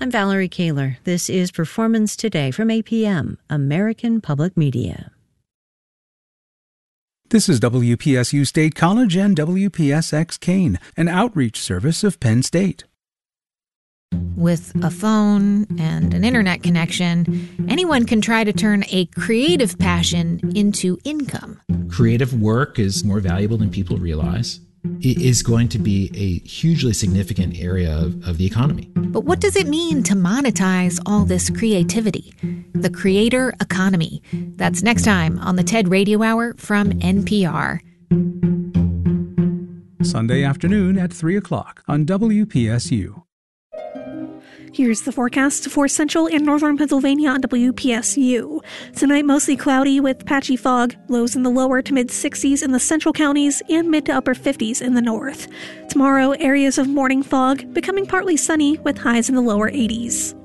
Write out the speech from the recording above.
I'm Valerie Kaler. This is Performance Today from APM, American Public Media. This is WPSU State College and WPSX Kane, an outreach service of Penn State. With a phone and an internet connection, anyone can try to turn a creative passion into income. Creative work is more valuable than people realize. It is going to be a hugely significant area of the economy. But what does it mean to monetize all this creativity? The creator economy. That's next time on the TED Radio Hour from NPR. Sunday afternoon at 3 o'clock on WPSU. Here's the forecast for central and northern Pennsylvania on WPSU. Tonight, mostly cloudy with patchy fog, lows in the lower to mid-60s in the central counties and mid to upper 50s in the north. Tomorrow, areas of morning fog, becoming partly sunny with highs in the lower 80s.